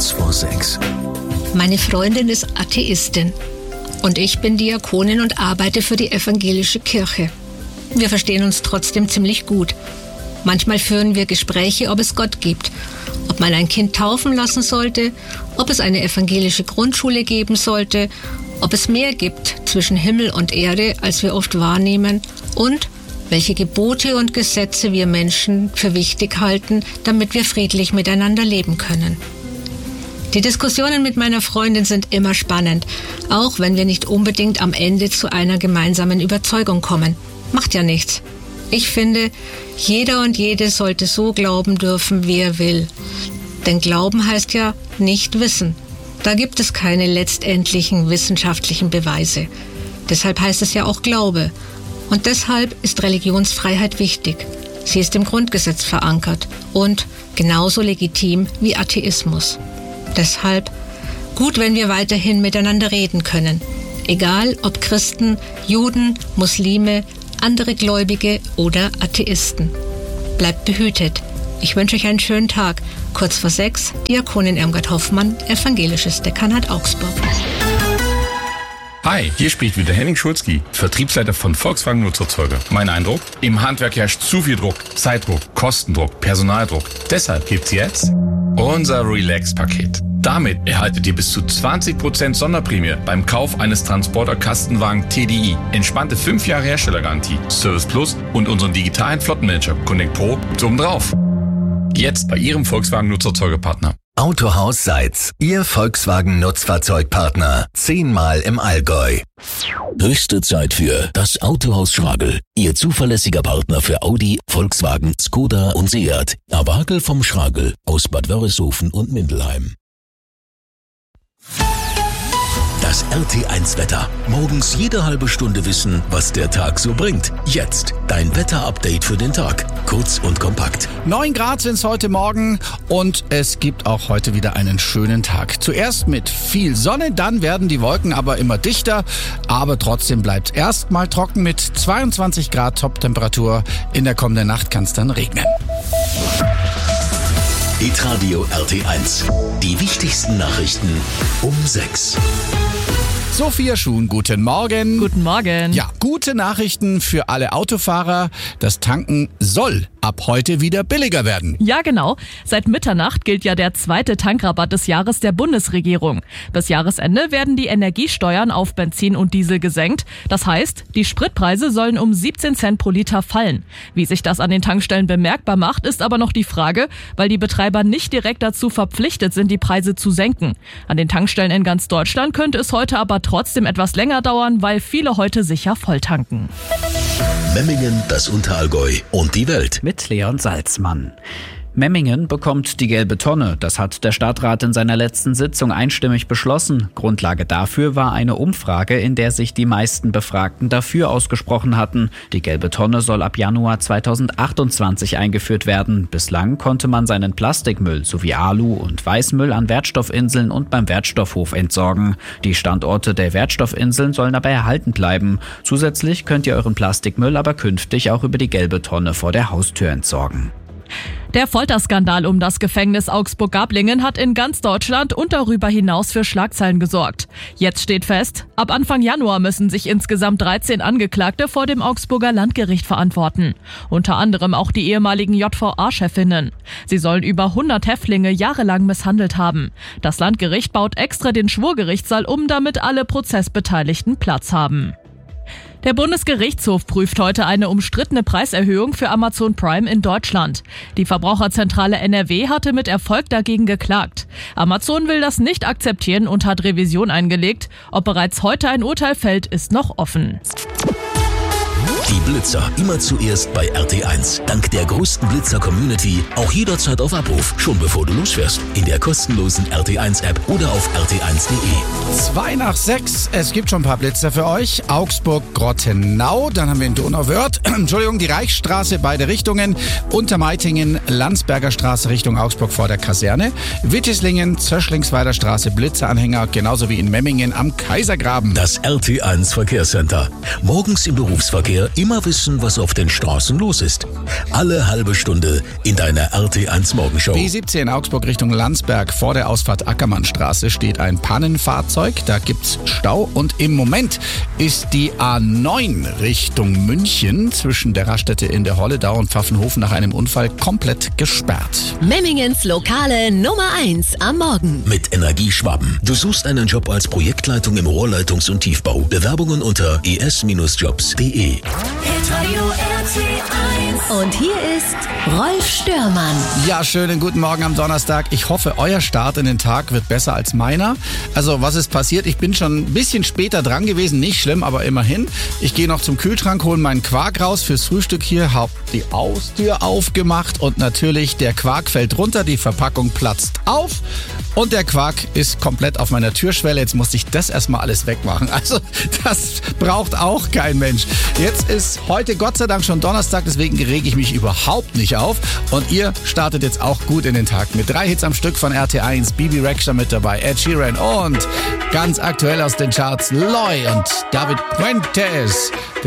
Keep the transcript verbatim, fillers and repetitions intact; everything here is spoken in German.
Kurz vor sechs. Meine Freundin ist Atheistin und ich bin Diakonin und arbeite für die evangelische Kirche. Wir verstehen uns trotzdem ziemlich gut. Manchmal führen wir Gespräche, ob es Gott gibt, ob man ein Kind taufen lassen sollte, ob es eine evangelische Grundschule geben sollte, ob es mehr gibt zwischen Himmel und Erde, als wir oft wahrnehmen, und welche Gebote und Gesetze wir Menschen für wichtig halten, damit wir friedlich miteinander leben können. Die Diskussionen mit meiner Freundin sind immer spannend, auch wenn wir nicht unbedingt am Ende zu einer gemeinsamen Überzeugung kommen. Macht ja nichts. Ich finde, jeder und jede sollte so glauben dürfen, wie er will. Denn Glauben heißt ja nicht wissen. Da gibt es keine letztendlichen wissenschaftlichen Beweise. Deshalb heißt es ja auch Glaube. Und deshalb ist Religionsfreiheit wichtig. Sie ist im Grundgesetz verankert und genauso legitim wie Atheismus. Deshalb gut, wenn wir weiterhin miteinander reden können. Egal ob Christen, Juden, Muslime, andere Gläubige oder Atheisten. Bleibt behütet. Ich wünsche euch einen schönen Tag. Kurz vor sechs, Diakonin Irmgard Hoffmann, Evangelisches Dekanat Augsburg. Hi, hier spricht wieder Henning Schulzki, Vertriebsleiter von Volkswagen Nutzerzeuger. Mein Eindruck? Im Handwerk herrscht zu viel Druck, Zeitdruck, Kostendruck, Personaldruck. Deshalb gibt's jetzt unser Relax-Paket. Damit erhaltet ihr bis zu zwanzig Prozent Sonderprämie beim Kauf eines Transporter-Kastenwagen T D I, entspannte fünf Jahre Herstellergarantie, Service Plus und unseren digitalen Flottenmanager Connect Pro zum drauf. Jetzt bei Ihrem Volkswagen Nutzerzeugerpartner. Autohaus Seitz, Ihr Volkswagen Nutzfahrzeugpartner. Zehnmal im Allgäu. Höchste Zeit für das Autohaus Schragel. Ihr zuverlässiger Partner für Audi, Volkswagen, Skoda und Seat. Awagel vom Schragel aus Bad Wörishofen und Mindelheim. Das R T eins Wetter. Morgens jede halbe Stunde wissen, was der Tag so bringt. Jetzt dein Wetter-Update für den Tag. Kurz und kompakt. neun Grad sind es heute Morgen und es gibt auch heute wieder einen schönen Tag. Zuerst mit viel Sonne, dann werden die Wolken aber immer dichter. Aber trotzdem bleibt es erstmal trocken mit zweiundzwanzig Grad Top-Temperatur. In der kommenden Nacht kann es dann regnen. Hitradio R T eins. Die wichtigsten Nachrichten um sechs. Sophia Schuhn, guten Morgen. Guten Morgen. Ja, gute Nachrichten für alle Autofahrer. Das Tanken soll ab heute wieder billiger werden. Ja, genau. Seit Mitternacht gilt ja der zweite Tankrabatt des Jahres der Bundesregierung. Bis Jahresende werden die Energiesteuern auf Benzin und Diesel gesenkt. Das heißt, die Spritpreise sollen um siebzehn Cent pro Liter fallen. Wie sich das an den Tankstellen bemerkbar macht, ist aber noch die Frage, weil die Betreiber nicht direkt dazu verpflichtet sind, die Preise zu senken. An den Tankstellen in ganz Deutschland könnte es heute aber trotzdem etwas länger dauern, weil viele heute sicher voll tanken. Memmingen, das Unterallgäu und die Welt. Mit Leon Salzmann. Memmingen bekommt die gelbe Tonne. Das hat der Stadtrat in seiner letzten Sitzung einstimmig beschlossen. Grundlage dafür war eine Umfrage, in der sich die meisten Befragten dafür ausgesprochen hatten. Die gelbe Tonne soll ab Januar zweitausendachtundzwanzig eingeführt werden. Bislang konnte man seinen Plastikmüll sowie Alu- und Weißmüll an Wertstoffinseln und beim Wertstoffhof entsorgen. Die Standorte der Wertstoffinseln sollen aber erhalten bleiben. Zusätzlich könnt ihr euren Plastikmüll aber künftig auch über die gelbe Tonne vor der Haustür entsorgen. Der Folterskandal um das Gefängnis Augsburg-Gablingen hat in ganz Deutschland und darüber hinaus für Schlagzeilen gesorgt. Jetzt steht fest, ab Anfang Januar müssen sich insgesamt dreizehn Angeklagte vor dem Augsburger Landgericht verantworten. Unter anderem auch die ehemaligen J V A-Chefinnen. Sie sollen über hundert Häftlinge jahrelang misshandelt haben. Das Landgericht baut extra den Schwurgerichtssaal um, damit alle Prozessbeteiligten Platz haben. Der Bundesgerichtshof prüft heute eine umstrittene Preiserhöhung für Amazon Prime in Deutschland. Die Verbraucherzentrale N R W hatte mit Erfolg dagegen geklagt. Amazon will das nicht akzeptieren und hat Revision eingelegt. Ob bereits heute ein Urteil fällt, ist noch offen. Die Blitzer immer zuerst bei R T eins. Dank der größten Blitzer-Community auch jederzeit auf Abruf, schon bevor du losfährst. In der kostenlosen R T eins App oder auf r t eins punkt de. Zwei nach sechs. Es gibt schon ein paar Blitzer für euch. Augsburg-Grottenau. Dann haben wir in Donauwörth. Entschuldigung, die Reichsstraße, beide Richtungen. Untermeitingen, Landsberger Straße Richtung Augsburg vor der Kaserne. Wittislingen, Zöschlingsweider Straße, Blitzeranhänger. Genauso wie in Memmingen am Kaisergraben. Das R T eins Verkehrscenter. Morgens im Berufsverkehr immer immer wissen, was auf den Straßen los ist. Alle halbe Stunde in deiner R T eins Morgenshow. B siebzehn Augsburg Richtung Landsberg. Vor der Ausfahrt Ackermannstraße steht ein Pannenfahrzeug. Da gibt's Stau und im Moment ist die A neun Richtung München zwischen der Raststätte in der Holledau und Pfaffenhofen nach einem Unfall komplett gesperrt. Memmingens lokale Nummer eins am Morgen. Mit Energieschwaben. Du suchst einen Job als Projektleitung im Rohrleitungs- und Tiefbau. Bewerbungen unter e s Bindestrich jobs punkt de. Und hier ist Rolf Störmann. Ja, schönen guten Morgen am Donnerstag. Ich hoffe, euer Start in den Tag wird besser als meiner. Also, was ist passiert? Ich bin schon ein bisschen später dran gewesen. Nicht schlimm, aber immerhin. Ich gehe noch zum Kühlschrank, hole meinen Quark raus fürs Frühstück hier, hab die Haustür aufgemacht und natürlich der Quark fällt runter, die Verpackung platzt auf und der Quark ist komplett auf meiner Türschwelle. Jetzt musste ich das erstmal alles wegmachen. Also, das braucht auch kein Mensch. Jetzt ist heute Gott sei Dank schon Donnerstag, deswegen rege ich mich überhaupt nicht auf. Und ihr startet jetzt auch gut in den Tag mit drei Hits am Stück von R T eins, Bibi Rexha mit dabei, Ed Sheeran und ganz aktuell aus den Charts Loy und David Fuentes.